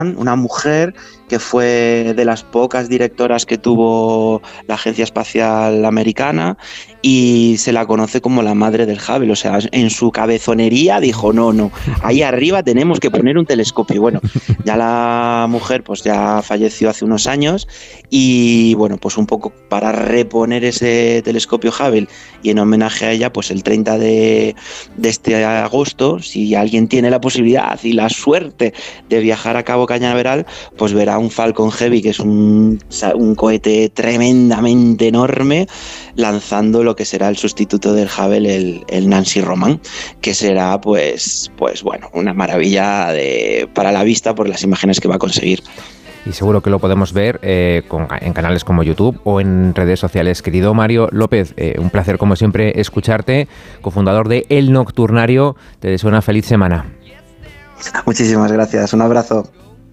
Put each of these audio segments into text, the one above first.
una mujer que fue de las pocas directoras que tuvo la Agencia Espacial Americana y se la conoce como la madre del Hubble. O sea, en su cabezonería dijo, no, ahí arriba tenemos que poner un telescopio. Bueno, ya la mujer pues ya falleció hace unos años y bueno, pues un poco para reponer ese telescopio Hubble y en homenaje a ella, pues el 30 de este agosto, si alguien tiene la posibilidad y la suerte de viajar a Cabo Cañaveral, pues verá un Falcon Heavy, que es un cohete tremendamente enorme, lanzando lo que será el sustituto del Hubble, el Nancy Roman, que será pues bueno, una maravilla para la vista por las imágenes que va a conseguir. Y seguro que lo podemos ver en canales como YouTube o en redes sociales. Querido Mario López, un placer como siempre escucharte, cofundador de El Nocturnario. Te deseo una feliz semana. Muchísimas gracias, un abrazo.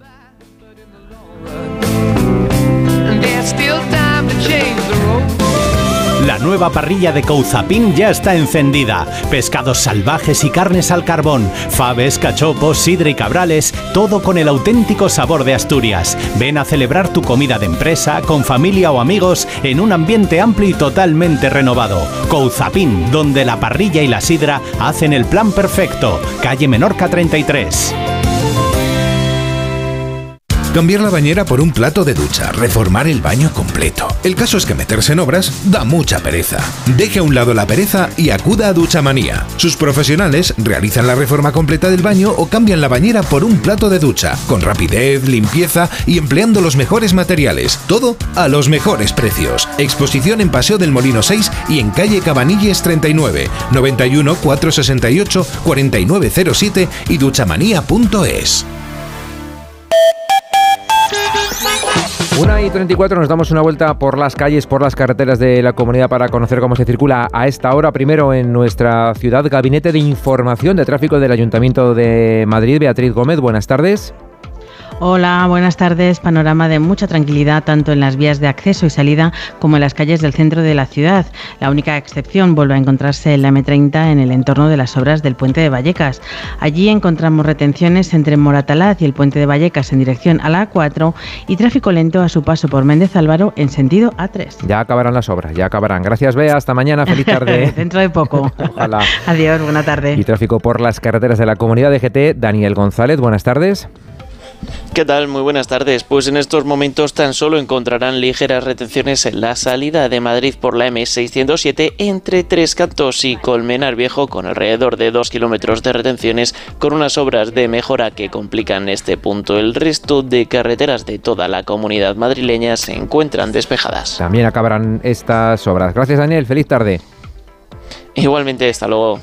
La nueva parrilla de Couzapin ya está encendida. Pescados salvajes y carnes al carbón, faves, cachopos, sidra y cabrales, todo con el auténtico sabor de Asturias. Ven a celebrar tu comida de empresa, con familia o amigos, en un ambiente amplio y totalmente renovado. Couzapin, donde la parrilla y la sidra hacen el plan perfecto. Calle Menorca 33. Cambiar la bañera por un plato de ducha, reformar el baño completo. El caso es que meterse en obras da mucha pereza. Deje a un lado la pereza y acuda a Duchamanía. Sus profesionales realizan la reforma completa del baño o cambian la bañera por un plato de ducha, con rapidez, limpieza y empleando los mejores materiales. Todo a los mejores precios. Exposición en Paseo del Molino 6 y en calle Cabanilles 39, 91 468 4907 y duchamanía.es. 1:34, nos damos una vuelta por las calles, por las carreteras de la comunidad para conocer cómo se circula a esta hora. Primero en nuestra ciudad, Gabinete de Información de Tráfico del Ayuntamiento de Madrid. Beatriz Gómez, buenas tardes. Hola, buenas tardes. Panorama de mucha tranquilidad tanto en las vías de acceso y salida como en las calles del centro de la ciudad. La única excepción vuelve a encontrarse en la M30 en el entorno de las obras del Puente de Vallecas. Allí encontramos retenciones entre Moratalaz y el Puente de Vallecas en dirección a la A4 y tráfico lento a su paso por Méndez Álvaro en sentido A3. Ya acabarán las obras, ya acabarán. Gracias, Bea. Hasta mañana. Feliz tarde. Dentro de poco. Ojalá. Adiós, buena tarde. Y tráfico por las carreteras de la comunidad de GT. Daniel González, buenas tardes. ¿Qué tal? Muy buenas tardes. Pues en estos momentos tan solo encontrarán ligeras retenciones en la salida de Madrid por la M607 entre Tres Cantos y Colmenar Viejo, con alrededor de 2 kilómetros de retenciones, con unas obras de mejora que complican este punto. El resto de carreteras de toda la comunidad madrileña se encuentran despejadas. También acabarán estas obras. Gracias, Daniel. Feliz tarde. Igualmente, hasta luego.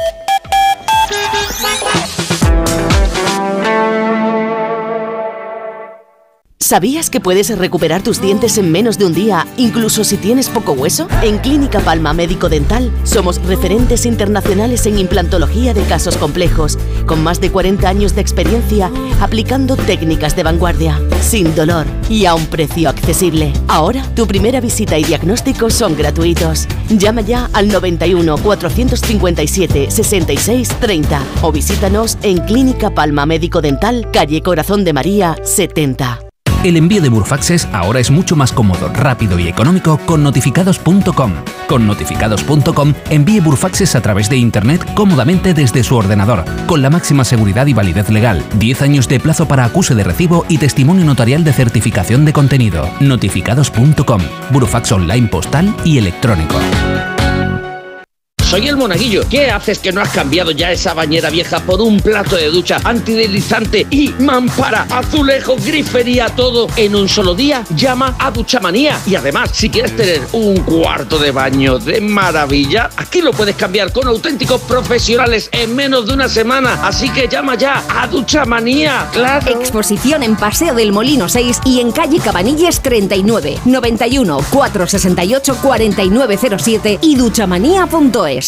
¿Sabías que puedes recuperar tus dientes en menos de un día, incluso si tienes poco hueso? En Clínica Palma Médico Dental somos referentes internacionales en implantología de casos complejos, con más de 40 años de experiencia aplicando técnicas de vanguardia, sin dolor y a un precio accesible. Ahora, tu primera visita y diagnóstico son gratuitos. Llama ya al 91 457 66 30 o visítanos en Clínica Palma Médico Dental, calle Corazón de María 70. El envío de Burfaxes ahora es mucho más cómodo, rápido y económico con notificados.com. Con notificados.com envíe Burfaxes a través de Internet cómodamente desde su ordenador, con la máxima seguridad y validez legal, 10 años de plazo para acuse de recibo y testimonio notarial de certificación de contenido. Notificados.com, Burfax online postal y electrónico. Soy el Monaguillo. ¿Qué haces que no has cambiado ya esa bañera vieja por un plato de ducha antideslizante y mampara, azulejos, grifería, todo en un solo día? Llama a Duchamanía. Y además, si quieres tener un cuarto de baño de maravilla, aquí lo puedes cambiar con auténticos profesionales en menos de una semana. Así que llama ya a Duchamanía. ¡Claro! Exposición en Paseo del Molino 6 y en calle Cabanilles 39, 91 468 4907 y duchamanía.es.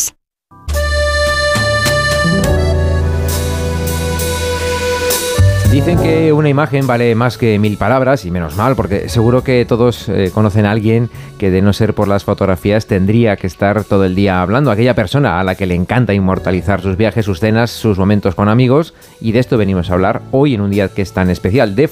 Dicen que una imagen vale más que 1000 palabras, y menos mal, porque seguro que todos conocen a alguien que, de no ser por las fotografías, tendría que estar todo el día hablando. Aquella persona a la que le encanta inmortalizar sus viajes, sus cenas, sus momentos con amigos, y de esto venimos a hablar hoy en un día que es tan especial, de